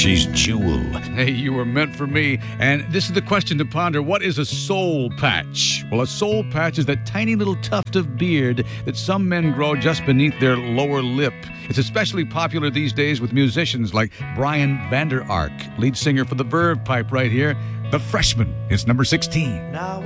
She's Jewel. Hey, you were meant for me. And this is the question to ponder. What is a soul patch? Well, a soul patch is that tiny little tuft of beard that some men grow just beneath their lower lip. It's especially popular these days with musicians like Brian Vander Ark, lead singer for the Verve Pipe right here. The Freshman is number 16. Now